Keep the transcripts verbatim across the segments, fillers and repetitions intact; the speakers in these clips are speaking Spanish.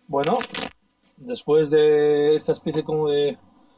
Bueno, después de esta especie como de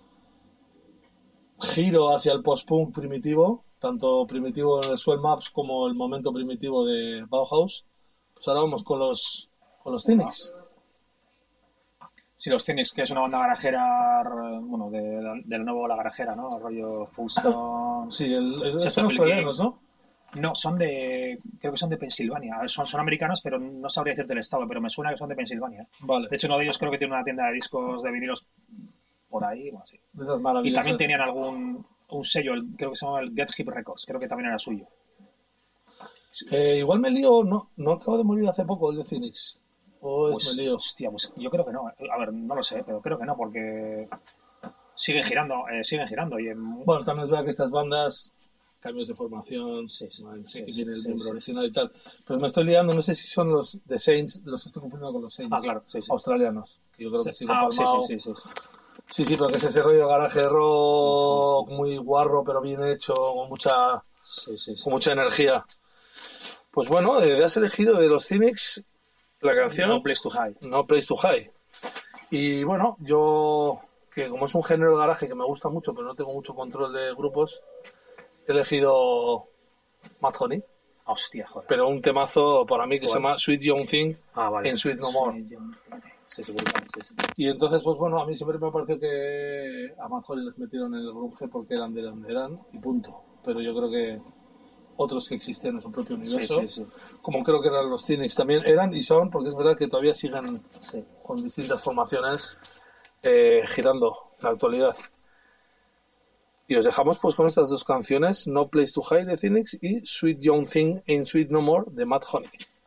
giro hacia el post-punk primitivo, tanto primitivo en el Swell Maps como el momento primitivo de Bauhaus, pues ahora vamos con los con los Cynics. Sí, los Cynics, que es una banda garajera, bueno, de, del nuevo La Garajera, ¿no? Rollo Fuston... Sí, el, el, son australianos, ¿no? No, son de... Creo que son de Pensilvania. Son, son americanos, pero no sabría decirte el estado, pero me suena que son de Pensilvania. Vale. De hecho, uno de ellos creo que tiene una tienda de discos de vinilos por ahí, bueno, sí. De esas maravillosas. Y también tenían algún un sello, el, creo que se llama el Get Hip Records, creo que también era suyo. Eh, igual me lío, no, no acabo de morir hace poco el de Cynics. O pues, es me lío. Hostia, pues yo creo que no. A ver, no lo sé, pero creo que no, porque siguen girando, eh, siguen girando. Y en... Bueno, también es verdad que estas bandas, cambios de formación, sí, sí, man, sí, que sí, tiene el sí, miembro sí, original sí. y tal. Pero me estoy liando, no sé si son los de Saints, los estoy confundiendo con los Saints. Ah, claro, sí, sí. Australianos, que yo creo sí. que sigo ah, palmado. Sí, sí, sí, sí. Sí, sí, pero que es ese rollo de garaje rock, sí, sí, sí. muy guarro, pero bien hecho, con mucha, sí, sí, sí. con mucha energía. Pues bueno, eh, has elegido de los Cynics la canción No Place to Hide. No Place to Hide. Y bueno, yo, que como es un género de garaje que me gusta mucho, pero no tengo mucho control de grupos, he elegido Mad Honey. Hostia, joder. Pero un temazo para mí que ¿Cuál? se llama Sweet Young Thing ah, vale. en Sweet No More. Sweet Young... sí, sí, sí, sí. Y entonces, pues bueno, a mí siempre me ha parecido que a Mad Honey les metieron en el grunge porque eran de donde eran y punto. Pero yo creo que otros que existían en su propio universo, sí, sí, sí. como creo que eran los Cynics también, eran y son, porque es verdad que todavía siguen sí. con distintas formaciones eh, girando en la actualidad. Y os dejamos pues con estas dos canciones, No Place to Hide de Cynics y Sweet Young Thing Ain't Sweet No More de Mad Honey.